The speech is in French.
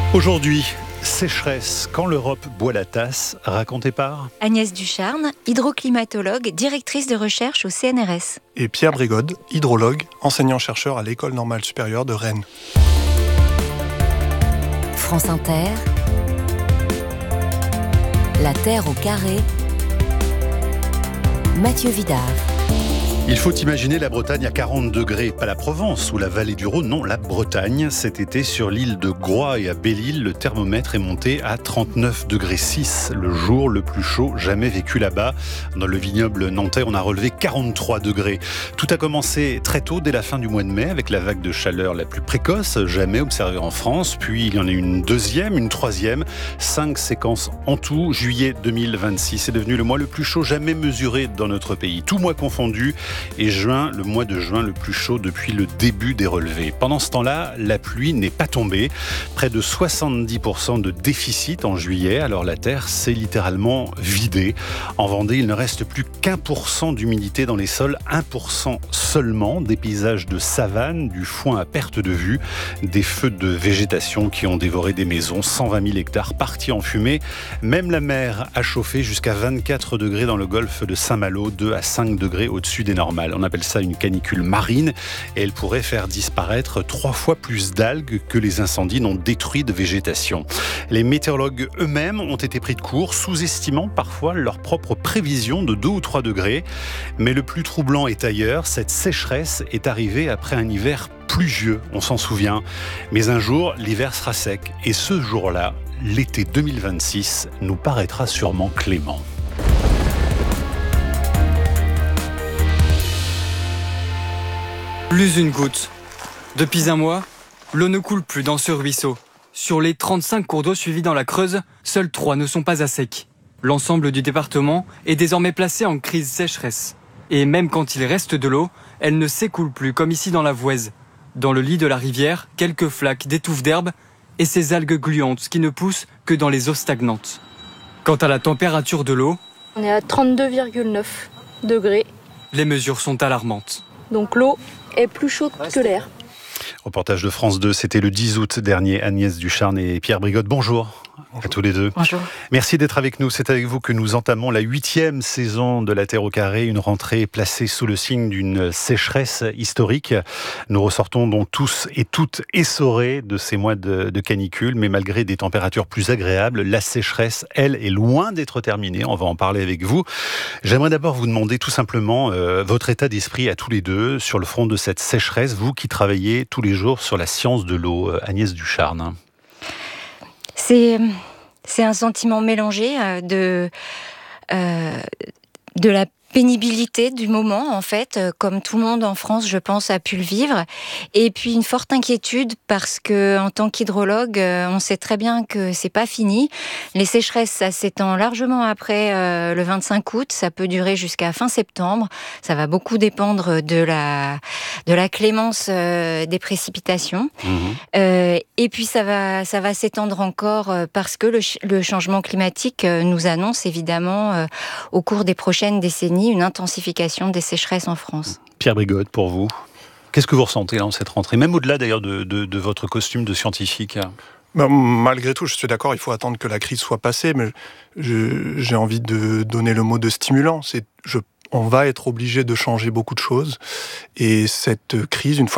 Aujourd'hui, sécheresse, quand l'Europe boit la tasse, raconté par Agnès Ducharne, hydroclimatologue, directrice de recherche au CNRS. Et Pierre Brigode, hydrologue, enseignant-chercheur à l'École normale supérieure de Rennes. France Inter, La Terre au carré, Mathieu Vidard. Il faut imaginer la Bretagne à 40 degrés, pas la Provence ou la vallée du Rhône, non, la Bretagne. Cet été, sur l'île de Groix et à Belle-Île, le thermomètre est monté à 39,6 degrés, le jour le plus chaud jamais vécu là-bas. Dans le vignoble nantais, on a relevé 43 degrés. Tout a commencé très tôt, dès la fin du mois de mai, avec la vague de chaleur la plus précoce jamais observée en France. Puis il y en a une deuxième, une troisième, 5 séquences en tout. Juillet 2026 est devenu le mois le plus chaud jamais mesuré dans notre pays, tout mois confondu. Et juin, le mois de juin le plus chaud depuis le début des relevés. Pendant ce temps-là, la pluie n'est pas tombée. Près de 70% de déficit en juillet. Alors la terre s'est littéralement vidée. En Vendée, il ne reste plus qu'1% d'humidité dans les sols, 1% seulement. Des paysages de savane, du foin à perte de vue, des feux de végétation qui ont dévoré des maisons, 120 000 hectares partis en fumée. Même la mer a chauffé jusqu'à 24 degrés dans le golfe de Saint-Malo, 2 à 5 degrés au-dessus des normales. On appelle ça une canicule marine et elle pourrait faire disparaître 3 fois plus d'algues que les incendies n'ont détruit de végétation. Les météorologues eux-mêmes ont été pris de court, sous-estimant parfois leurs propres prévisions de 2 ou 3 degrés. Mais le plus troublant est ailleurs. Cette sécheresse est arrivée après un hiver pluvieux, on s'en souvient. Mais un jour, l'hiver sera sec et ce jour-là, l'été 2026 nous paraîtra sûrement clément. Plus une goutte. Depuis un mois, l'eau ne coule plus dans ce ruisseau. Sur les 35 cours d'eau suivis dans la Creuse, seuls 3 ne sont pas à sec. L'ensemble du département est désormais placé en crise sécheresse. Et même quand il reste de l'eau, elle ne s'écoule plus comme ici dans la Voueize. Dans le lit de la rivière, quelques flaques d'étouffes d'herbe et ces algues gluantes qui ne poussent que dans les eaux stagnantes. Quant à la température de l'eau, on est à 32,9 degrés. Les mesures sont alarmantes. Donc l'eau est plus chaude que l'air. Reportage de France 2, c'était le 10 août dernier. Agnès Ducharne et Pierre Brigode, bonjour. À tous les deux. Bonjour. Merci d'être avec nous. C'est avec vous que nous entamons la 8e saison de La Terre au carré, une rentrée placée sous le signe d'une sécheresse historique. Nous ressortons donc tous et toutes essorés de ces mois de canicule, mais malgré des températures plus agréables, la sécheresse, elle, est loin d'être terminée. On va en parler avec vous. J'aimerais d'abord vous demander tout simplement votre état d'esprit à tous les deux sur le front de cette sécheresse, vous qui travaillez tous les jours sur la science de l'eau. Agnès Ducharne. C'est un sentiment mélangé de la pénibilité du moment, en fait, comme tout le monde en France, je pense, a pu le vivre. Et puis une forte inquiétude parce que, en tant qu'hydrologue, on sait très bien que c'est pas fini. Les sécheresses, ça s'étend largement après le 25 août. Ça peut durer jusqu'à fin septembre. Ça va beaucoup dépendre de la clémence des précipitations. Et puis ça va s'étendre encore parce que le changement climatique nous annonce évidemment au cours des prochaines décennies une intensification des sécheresses en France. Pierre Brigode, pour vous, qu'est-ce que vous ressentez là en cette rentrée, même au-delà d'ailleurs de votre costume de scientifique? Malgré tout, je suis d'accord, il faut attendre que la crise soit passée, mais j'ai envie de donner le mot de stimulant. On va être obligé de changer beaucoup de choses, et cette crise, une fois